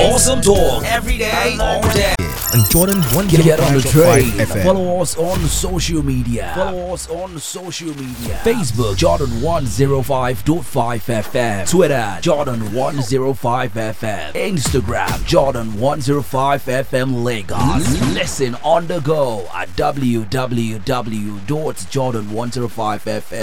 Awesome talk every day, all day. And Jordan 105.5 Get on the train. FM. Follow us on social media. Facebook Jordan 105.5 FM. Twitter Jordan 105 FM. Instagram Jordan 105 FM Lagos. Listen on the go at www.jordan105fm.